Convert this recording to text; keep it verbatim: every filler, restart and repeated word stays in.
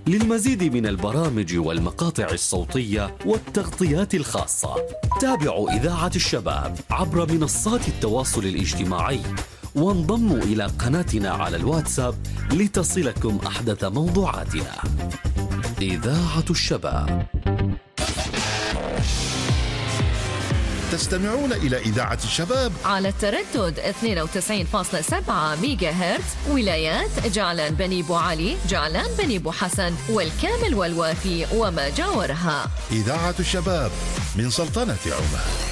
للمزيد من البرامج والمقاطع الصوتية والتغطيات الخاصة تابعوا إذاعة الشباب عبر منصات التواصل الاجتماعي، وانضموا إلى قناتنا على الواتساب لتصلكم أحدث موضوعاتنا. إذاعة الشباب. تستمعون إلى إذاعة الشباب على التردد اثنين وتسعين فاصلة سبعة ميجا هرتز، ولايات جعلان بني بو علي، جعلان بني بو حسن، والكامل والوافي وما جاورها. إذاعة الشباب من سلطنة عمان.